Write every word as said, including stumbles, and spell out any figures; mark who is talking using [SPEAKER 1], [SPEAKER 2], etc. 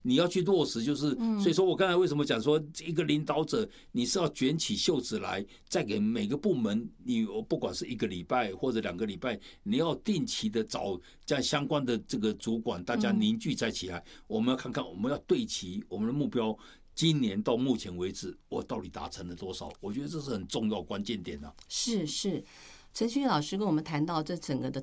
[SPEAKER 1] 你要去落实，就是所以说我刚才为什么讲说，一个领导者你是要卷起袖子来，再给每个部门，你不管是一个礼拜或者两个礼拜，你要定期的找这样相关的这个主管，大家凝聚在起来，我们要看看我们要对齐我们的目标。今年到目前为止，我到底达成了多少？我觉得这是很重要关键点啊。
[SPEAKER 2] 是是。陈旭老师跟我们谈到这整个的